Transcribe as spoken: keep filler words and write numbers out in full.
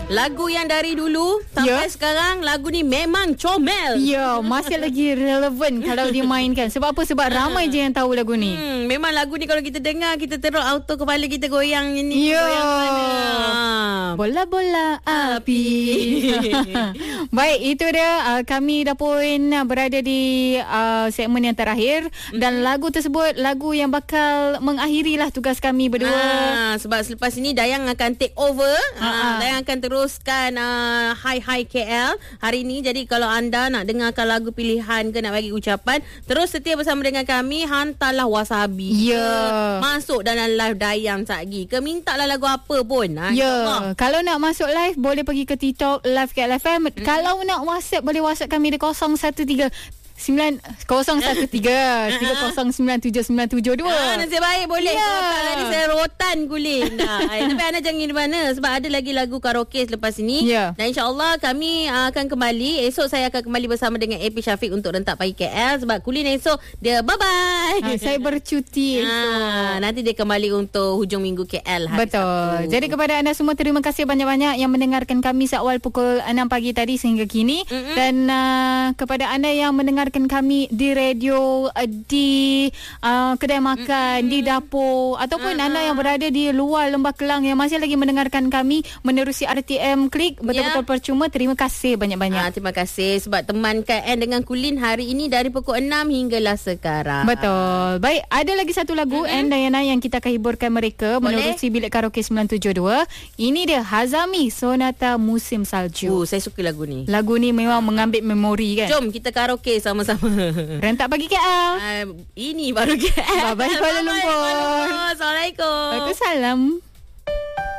Lagu yang dari dulu sampai Ya. sekarang, lagu ni memang comel. Ya, masih lagi relevan kalau dimainkan. Sebab apa? Sebab ramai je yang tahu lagu ni. Hmm, memang lagu ni kalau kita dengar, kita terus auto kepala kita goyang ini. Ya. Goyang mana. Bola-bola api. Baik, itu dia. Uh, kami dah pun uh, berada di uh, segmen yang terakhir. Dan lagu tersebut, lagu yang bakal mengakhirilah tugas kami berdua. Ah, sebab selepas ini Dayang akan take over. Ah, Ah, ah. Dayang akan teruskan uh, Hi Hi K L hari ini. Jadi kalau anda nak dengarkan lagu pilihan ke nak bagi ucapan, terus setia bersama dengan kami. Hantarlah wasabi. Ya. Ke, masuk dalam live Dayang satgi. Ke mintalah lagu apa pun. Ah, Ya, insyaAllah. kalau nak masuk live boleh pergi ke TikTok Live K L F M. Mm-hmm. Kalau nak WhatsApp boleh WhatsApp kami di kosong satu tiga sembilan kosong satu tiga tiga kosong sembilan tujuh sembilan tujuh dua. Ah, nasib baik boleh. Ya. Yeah. Kalau tadi saya rotan kulit. Nah, eh, tapi anda jangan di mana sebab ada lagi lagu karaoke selepas ini. Ya. Dan insya-Allah kami uh, akan kembali. Esok saya akan kembali bersama dengan A P Syafiq untuk rentak pagi K L sebab Kulin esok dia bye-bye. Ha, saya bercuti esok. Ah, nanti dia kembali untuk hujung minggu K L hari Betul. Sabtu. Jadi kepada anda semua, terima kasih banyak-banyak yang mendengarkan kami seawal pukul enam pagi tadi sehingga kini. Mm-mm. Dan uh, kepada anda yang mendengarkan kami di radio, uh, di uh, kedai makan, Mm-mm. di dapur, ataupun uh-huh. anda yang berada di luar Lembah Kelang yang masih lagi mendengarkan kami menerusi R T M Klik, betul-betul yeah. percuma. Terima kasih banyak-banyak. Ah, terima kasih sebab temankan Anne dengan Kulin hari ini dari pukul enam hinggalah sekarang. Betul. Baik, ada lagi satu lagu mm-hmm. Anne Dayana yang kita akan hiburkan mereka. Boleh? Menerusi Bilik Karaoke sembilan tujuh dua. Ini dia Hazami, Sonata Musim Salju. Oh, saya suka lagu ni. Lagu ni memang mengambil memori kan. Jom kita karaoke sama-sama. Rentak pagi K L. Uh, ini baru K L. Bye-bye Kuala Lumpur. Assalamualaikum. Waalaikumsalam.